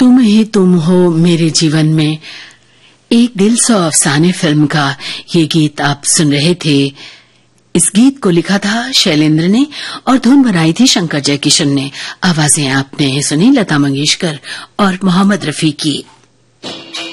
तुम ही तुम हो मेरे जीवन में, एक दिल सौ अफसाने फिल्म का ये गीत आप सुन रहे थे। इस गीत को लिखा था शैलेंद्र ने और धुन बनाई थी शंकर जयकिशन ने। आवाजें आपने सुनी लता मंगेशकर और मोहम्मद रफी की।